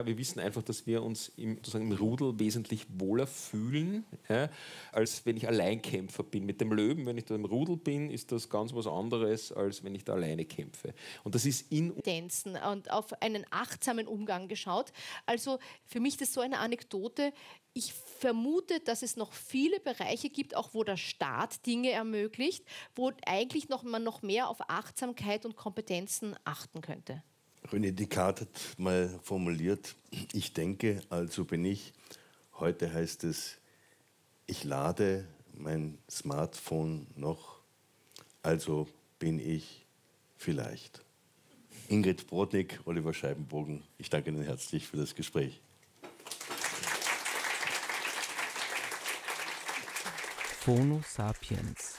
Wir wissen einfach, dass wir uns sozusagen im Rudel wesentlich wohler fühlen, ja, als wenn ich Alleinkämpfer bin. Mit dem Löwen, wenn ich da im Rudel bin, ist das ganz was anderes, als wenn ich da alleine kämpfe. Und das ist und auf einen achtsamen Umgang geschaut. Also für mich ist das so eine Anekdote. Ich vermute, dass es noch viele Bereiche gibt, auch wo der Staat Dinge ermöglicht, wo eigentlich man noch mehr auf Achtsamkeit und Kompetenzen achten könnte. René Descartes hat mal formuliert, ich denke, also bin ich. Heute heißt es, ich lade mein Smartphone noch, also bin ich vielleicht. Ingrid Brodnik, Oliver Scheibenbogen, ich danke Ihnen herzlich für das Gespräch. Phono Sapiens.